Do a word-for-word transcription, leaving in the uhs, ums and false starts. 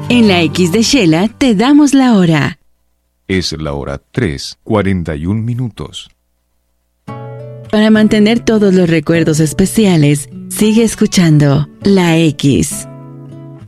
En la X de Shela te damos la hora. Es la hora tres, cuarenta y un minutos. Para mantener todos los recuerdos especiales, sigue escuchando La X.